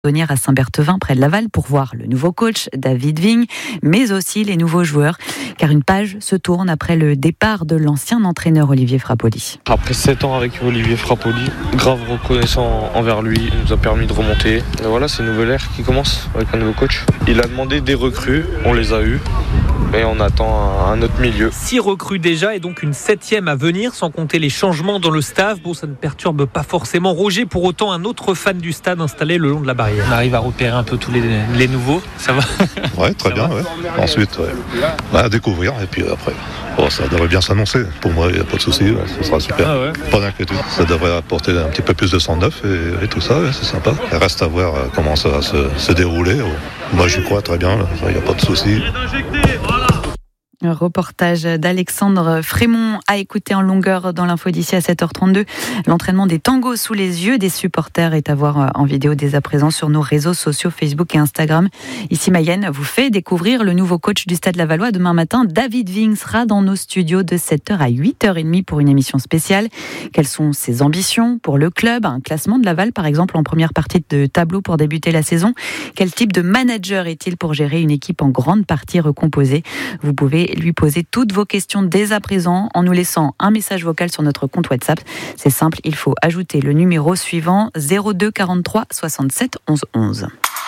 à Saint-Berthevin, près de Laval, pour voir le nouveau coach David Vigne, mais aussi les nouveaux joueurs, car une page se tourne après le départ de l'ancien entraîneur Olivier Frappoli. Après 7 ans avec Olivier Frappoli, grave reconnaissant envers lui, il nous a permis de remonter. Et voilà, c'est une nouvelle ère qui commence avec un nouveau coach. Il a demandé des recrues, on les a eues. Et on attend un autre milieu. 6 recrues déjà et donc une 7e à venir, sans compter les changements dans le staff. Bon, ça ne perturbe pas forcément Roger, pour autant un autre fan du stade installé le long de la barrière. On arrive à repérer un peu tous les nouveaux, ça va? Ouais, très bien. Ouais. Ensuite, à découvrir et puis après, ça devrait bien s'annoncer. Pour moi, il n'y a pas de souci, ça sera super. Ah ouais. Pas d'inquiétude. Ça devrait apporter un petit peu plus de sang neuf et tout ça, c'est sympa. Il reste à voir comment ça va se dérouler. Moi, j'y crois très bien, il n'y a pas de souci. Un reportage d'Alexandre Frémont à écouter en longueur dans l'info d'ici à 7h32. L'entraînement des tangos sous les yeux des supporters est à voir en vidéo dès à présent sur nos réseaux sociaux Facebook et Instagram. Ici Mayenne vous fait découvrir le nouveau coach du Stade Lavallois. Demain matin, David Vigne sera dans nos studios de 7h à 8h30 pour une émission spéciale. Quelles sont ses ambitions pour le club? Un classement de Laval par exemple en première partie de tableau pour débuter la saison. Quel type de manager est-il pour gérer une équipe en grande partie recomposée? Vous pouvez lui poser toutes vos questions dès à présent en nous laissant un message vocal sur notre compte WhatsApp. C'est simple, il faut ajouter le numéro suivant 02 43 67 11 11.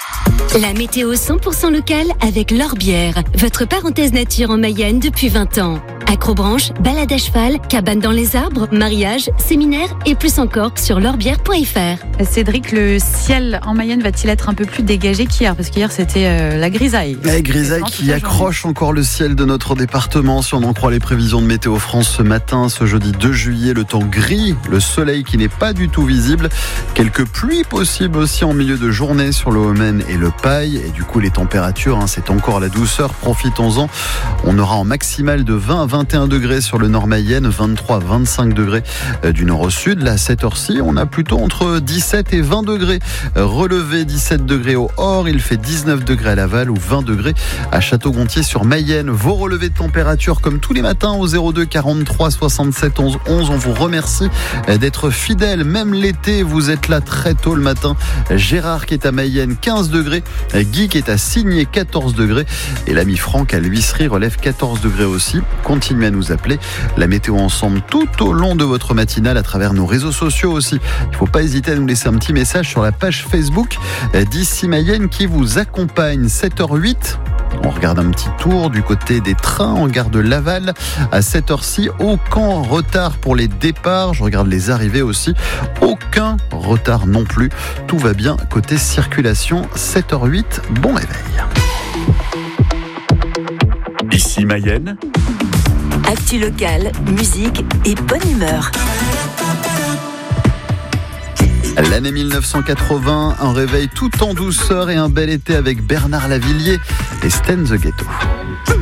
La météo 100% locale avec L'Orbière, votre parenthèse nature en Mayenne depuis 20 ans. Acrobranche, balade à cheval, cabane dans les arbres, mariage, séminaire et plus encore sur l'orbière.fr. Cédric, le ciel en Mayenne va-t-il être un peu plus dégagé qu'hier? Parce qu'hier c'était la grisaille. La grisaille qui accroche encore le ciel de notre département. Si on en croit les prévisions de Météo France ce matin, ce jeudi 2 juillet, le temps gris, le soleil qui n'est pas du tout visible. Quelques pluies possibles aussi en milieu de journée sur le Haut-Maine et le Paille. Et du coup les températures, c'est encore la douceur, profitons-en. On aura en maximale de 20 à 21 degrés sur le nord Mayenne, 23 à 25 degrés du nord au sud. Là, à cette heure-ci, on a plutôt entre 17 et 20 degrés. Relevé 17 degrés au Hors, il fait 19 degrés à Laval ou 20 degrés à Château-Gontier sur Mayenne. Vos relevés de température comme tous les matins au 02 43 67 11 11. On vous remercie d'être fidèles, même l'été, vous êtes là très tôt le matin. Gérard qui est à Mayenne, 15 degrés. Guy qui est à Signé, 14 degrés. Et l'ami Franck à l'Huisserie relève 14 degrés aussi. Continuez à nous appeler. La météo ensemble tout au long de votre matinale à travers nos réseaux sociaux aussi. Il ne faut pas hésiter à nous laisser un petit message sur la page Facebook d'Ici Mayenne qui vous accompagne. 7h08. On regarde un petit tour du côté des trains en gare de Laval. À 7h06, aucun retard pour les départs. Je regarde les arrivées aussi. Aucun retard non plus. Tout va bien côté circulation. 7h08, bon réveil. Ici Mayenne. Actu locale, musique et bonne humeur. L'année 1980, un réveil tout en douceur et un bel été avec Bernard Lavilliers et Sten the Ghetto.